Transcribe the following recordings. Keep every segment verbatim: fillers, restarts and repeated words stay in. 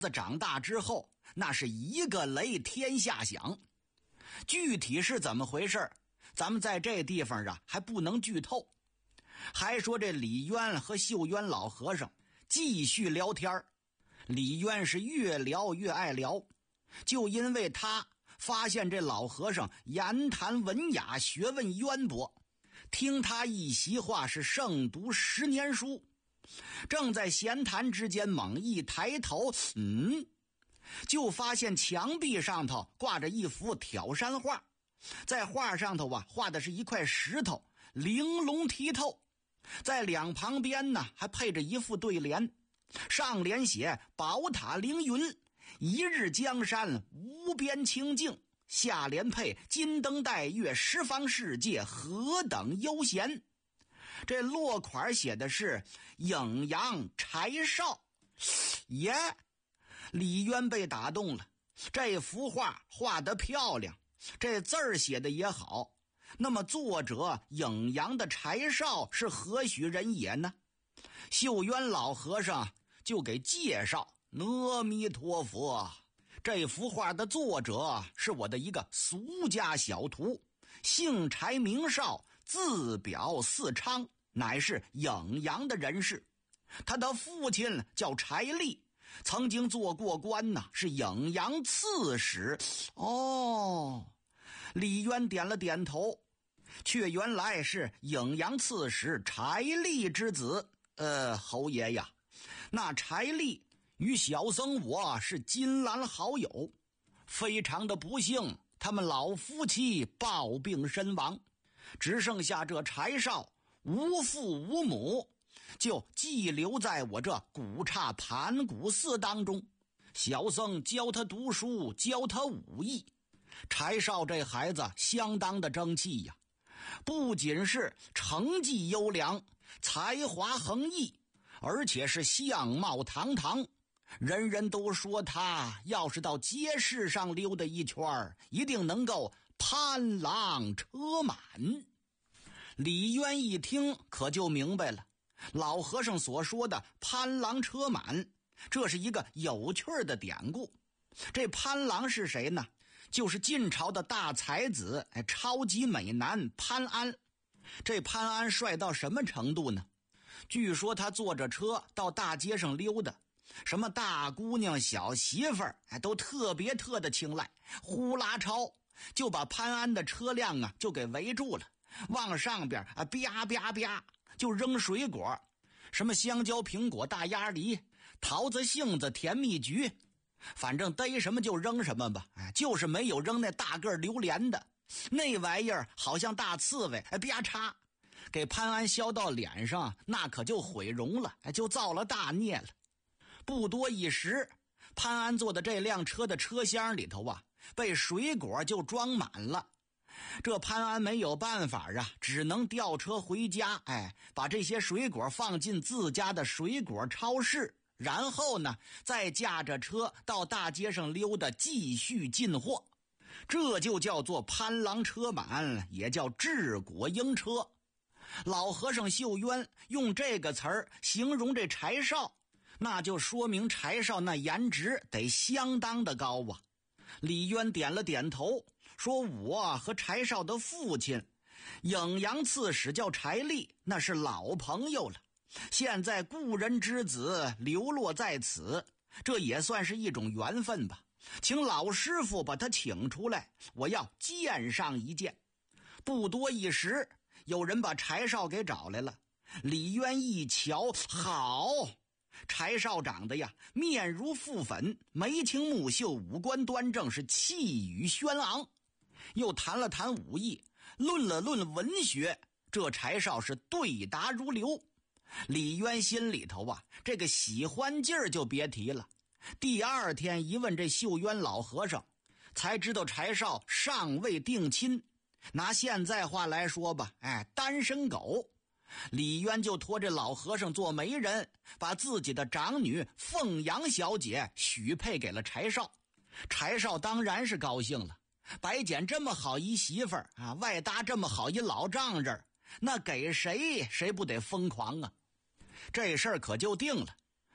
子长大之后，那是一个雷天下响。具体是怎么回事，咱们在这地方啊还不能剧透。还说这李渊和秀渊老和尚继续聊天，李渊是越聊越爱聊，就因为他发现这老和尚言谈文雅，学问渊博，听他一席话是胜读十年书。正在闲谈之间，猛一抬头，嗯，就发现墙壁上头挂着一幅挑山画，在画上头啊画的是一块石头，玲珑剔透，在两旁边呢还配着一副对联，上联写宝塔凌云，一日江山无边清净，下联配金灯带月，十方世界何等悠闲。这落款写的是颍阳柴少。耶，李渊被打动了，这幅画画得漂亮，这字儿写的也好，那么作者颍阳的柴少是何许人也呢？秀渊老和尚就给介绍，阿弥陀佛，这幅画的作者是我的一个俗家小徒，姓柴名少，字表四昌，乃是颍阳的人士。他的父亲叫柴立，曾经做过官呢，是颍阳刺史。哦，李渊点了点头，却原来是颍阳刺史柴立之子。呃，侯爷呀，那柴立与小僧我是金兰好友，非常的不幸，他们老夫妻暴病身亡，只剩下这柴少无父无母，就寄留在我这古刹盘古寺当中。小僧教他读书，教他武艺。柴少这孩子相当的争气呀，不仅是成绩优良，才华横溢，而且是相貌堂堂。人人都说他要是到街市上溜达一圈，一定能够攀狼车满。李渊一听可就明白了，老和尚所说的攀狼车满，这是一个有趣的典故。这攀狼是谁呢？就是晋朝的大才子，超级美男潘安。这潘安帅到什么程度呢？据说他坐着车到大街上溜达，什么大姑娘小媳妇儿都特别特的青睐，呼啦超就把潘安的车辆啊就给围住了，往上边啊啪啪啪就扔水果，什么香蕉苹果大鸭梨桃子杏子甜蜜橘，反正逮什么就扔什么吧，哎，就是没有扔那大个榴莲的，那玩意儿好像大刺猬，哎，啪嚓给潘安削到脸上，那可就毁容了，哎，就造了大孽了。不多一时，潘安坐的这辆车的车厢里头啊被水果就装满了。这潘安没有办法啊，只能调车回家，哎，把这些水果放进自家的水果超市，然后呢再驾着车到大街上溜达，继续进货。这就叫做攀狼车满，也叫治果鹰车。老和尚秀渊用这个词儿形容这柴少，那就说明柴少那颜值得相当的高啊。李渊点了点头，说我和柴少的父亲颍阳刺史叫柴立，那是老朋友了，现在故人之子流落在此，这也算是一种缘分吧，请老师傅把他请出来，我要见上一见。不多一时，有人把柴少给找来了。李渊一瞧，好，柴少长得呀面如覆粉，眉清目秀，五官端正，是气宇轩昂。又谈了谈武艺，论了论文学，这柴少是对答如流。李渊心里头啊这个喜欢劲儿就别提了。第二天一问这秀渊老和尚，才知道柴少尚未定亲，拿现在话来说吧，哎，单身狗。李渊就托这老和尚做媒人，把自己的长女凤阳小姐许配给了柴少。柴少当然是高兴了，白捡这么好一媳妇儿啊，外搭这么好一老丈人，那给谁谁不得疯狂啊。这事儿可就定了。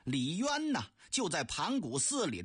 李渊呢就在盘古寺里